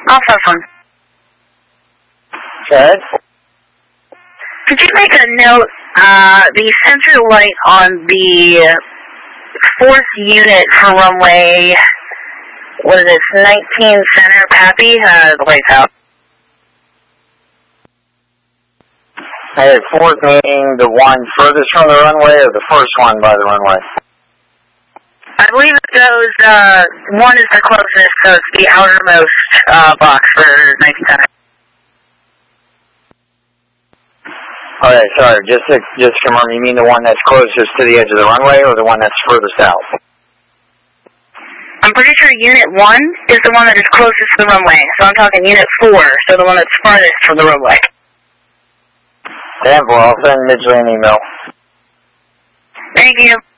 Alpha 1. Good. Could you make a note, the center light on the 4th unit for runway, what is it, 19 center, Pappy, the light's out. Hey, 4th meaning the one furthest from the runway or the first one by the runway? I believe it goes, 1 is the closest, so it's the outermost, box for 19 center. Okay, sorry, just to confirm, you mean the one that's closest to the edge of the runway or the one that's further south? I'm pretty sure Unit 1 is the one that is closest to the runway, so I'm talking Unit 4, so the one that's farthest from the runway. Damn, well, I'll send Mitchell an email. Thank you.